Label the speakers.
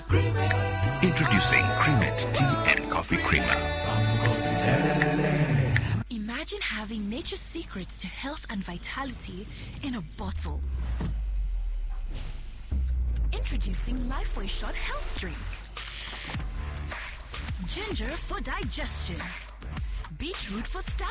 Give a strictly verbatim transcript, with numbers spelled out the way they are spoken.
Speaker 1: Introducing Creamette Tea and Coffee Creamer.
Speaker 2: Imagine having nature's secrets to health and vitality in a bottle. Introducing Lifeway Shot Health Drink. Ginger for digestion. Beetroot for stamina.